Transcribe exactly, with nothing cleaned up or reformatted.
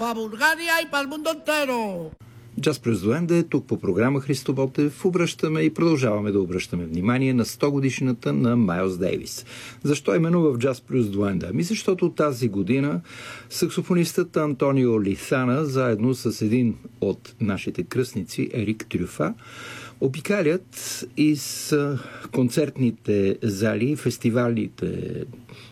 para Bulgaria y para el mundo entero. Джаз през Дуенде, тук по програма Христо Ботев, обръщаме и продължаваме да обръщаме внимание на сто годишната на Майлс Дейвис. Защо именно в Джаз през Дуенде? Ами защото тази година саксофонистът Антонио Лисана, заедно с един от нашите кръстници, Ерик Трюфа, обикалят из концертните зали, фестивалите